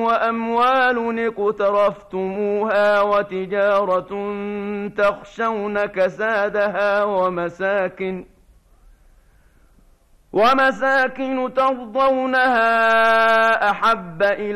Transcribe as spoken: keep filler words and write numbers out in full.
وأموال اقترفتموها وتجارة تخشون كسادها ومساكن ومساكن ترضونها أحب إليكم